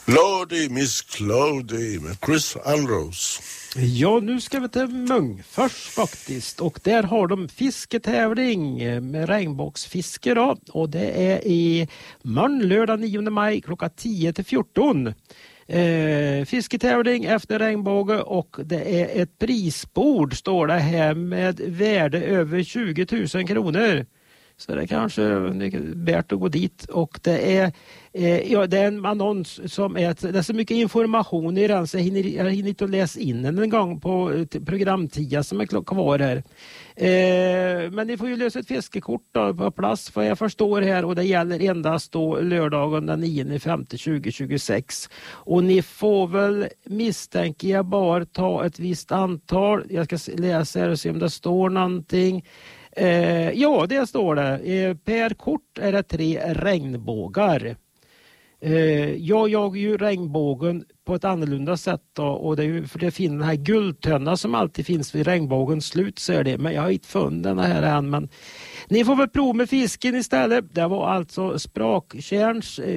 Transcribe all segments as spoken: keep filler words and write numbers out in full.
Claudie, Miss Claudie med Chris Andrews. Ja, nu ska vi till Munkfors faktiskt, och där har de fisketävling med regnbågsfiske då, och det är i morgon lördag nionde maj klockan tio till fjorton. Eh, fisketävling efter regnbåge, och det är ett prisbord står det här med värde över tjugo tusen kronor. Så det kanske är värt att gå dit, och det är, eh, ja, det är en annons som är, det är så mycket information i den så jag hinner, jag hinner inte att läsa in den en gång på programtida som är kvar här. Eh, men ni får ju lösa ett fiskekort då, på plats vad jag förstår här, och det gäller endast då lördagen den nionde femte tjugohundratjugosex. Och ni får väl, misstänker jag, bara ta ett visst antal. Jag ska läsa här och se om det står någonting. Eh, ja, det står det. Eh, per kort är det tre regnbågar. Eh, jag jagar ju regnbågen på ett annorlunda sätt då, och det är ju för det finns den här guldtönna som alltid finns vid regnbågens slut, så är det. Men jag har inte funnit den här än, men ni får väl prova med fisken istället. Det var alltså Spraktjärns eh,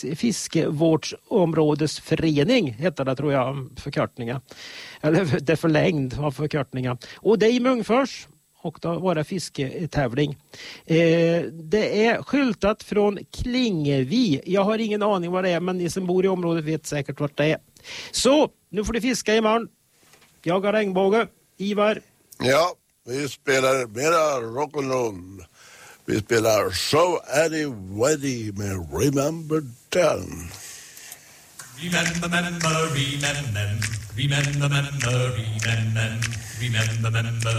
fiskevårdsområdesförening heter det, tror jag, förkortningen. Eller det förlängd av förkortningen. Och det är i Munkfors. Och då var det fisketävling. Eh, det är skyltat från Klingevi. Jag har ingen aning vad det är, men ni som bor i området vet säkert vad det är. Så, nu får du fiska imorgon. Jag har regnbåge. Ivar? Ja, vi spelar mera rock'n'roll. Vi spelar So Eddie Weddy med Remember Den. Remember, remember, remember, remember, remember, remember, remember, remember.